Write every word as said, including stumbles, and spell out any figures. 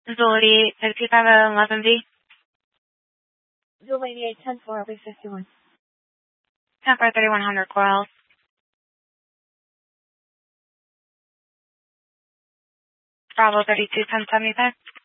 Zulu eighty-eight, fifty-five eleven B. Zulu eighty-eight, ten four, B fifty-one. ten four, thirty-one hundred Coral. Bravo thirty-two, ten seventy-five.